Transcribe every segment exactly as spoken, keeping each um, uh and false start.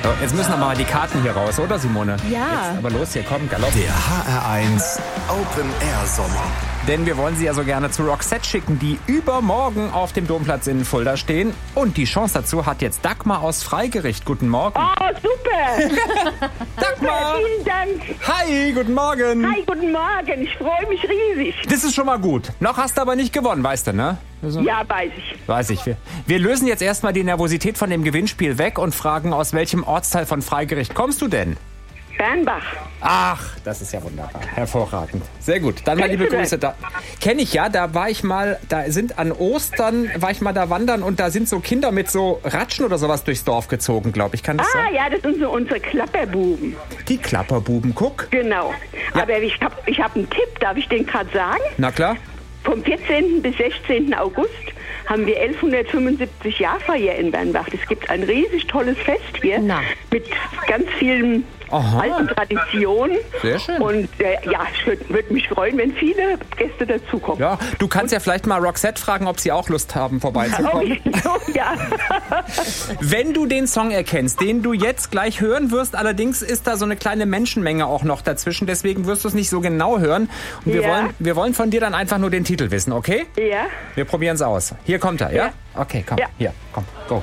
So, jetzt müssen aber mal die Karten hier raus, oder Simone? Ja. Jetzt aber los, hier, komm, Galopp. Der H R eins Open Air Sommer. Denn wir wollen Sie ja so gerne zu Roxette schicken, die übermorgen auf dem Domplatz in Fulda stehen. Und die Chance dazu hat jetzt Dagmar aus Freigericht. Guten Morgen. Oh, super. Dagmar! Super, vielen Dank. Hi, guten Morgen. Hi, guten Morgen. Ich freue mich riesig. Das ist schon mal gut. Noch hast du aber nicht gewonnen, weißt du, ne? Also, Ja, weiß ich. weiß ich. Wir, wir lösen jetzt erstmal die Nervosität von dem Gewinnspiel weg und fragen, aus welchem Ortsteil von Freigericht kommst du denn? Bernbach. Ach, das ist ja wunderbar. Hervorragend. Sehr gut. Dann mal Kennst liebe du Grüße. Da kenne ich ja, da war ich mal, da sind an Ostern, war ich mal da wandern und da sind so Kinder mit so Ratschen oder sowas durchs Dorf gezogen, glaube ich. Kann das Ah, sein? ja, das sind so unsere Klapperbuben. Die Klapperbuben, guck. Genau. Ja. Aber ich habe ich hab einen Tipp, darf ich den gerade sagen? Na klar. Vom vierzehnten bis sechzehnten August haben wir elfhundertfünfundsiebzig Jahrfeier in Bernbach. Es gibt ein riesig tolles Fest hier Na. mit ganz vielen Aha. alten Traditionen. Sehr schön. Und äh, ja, ich würde würd mich freuen, wenn viele Gäste dazukommen. Ja, du kannst ja vielleicht mal Roxette fragen, ob sie auch Lust haben, vorbeizukommen. Oh, oh, ja. Wenn du den Song erkennst, den du jetzt gleich hören wirst, allerdings ist da so eine kleine Menschenmenge auch noch dazwischen, deswegen wirst du es nicht so genau hören. Und wir, Ja. wollen, wir wollen von dir dann einfach nur den Titel wissen, okay? Ja. Wir probieren es aus. Hier kommt er, ja? Ja. Okay, komm, Ja. hier, komm, go.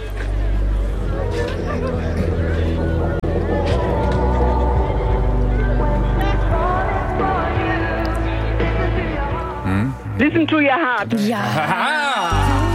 Listen to your heart. Ja. Aha!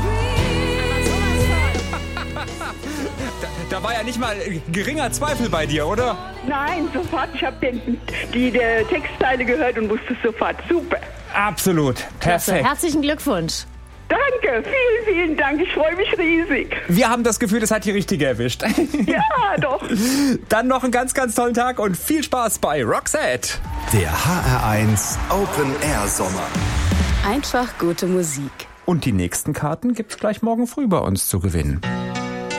Da, da war ja nicht mal geringer Zweifel bei dir, oder? Nein, sofort. Ich habe die, die Textteile gehört und wusste sofort. Super. Absolut, perfekt. Herzlichen Glückwunsch. Danke, vielen, vielen Dank. Ich freue mich riesig. Wir haben das Gefühl, das hat die Richtige erwischt. Ja, doch. Dann noch einen ganz, ganz tollen Tag und viel Spaß bei Roxette. Der H R eins Open Air Sommer. Einfach gute Musik. Und die nächsten Karten gibt's gleich morgen früh bei uns zu gewinnen.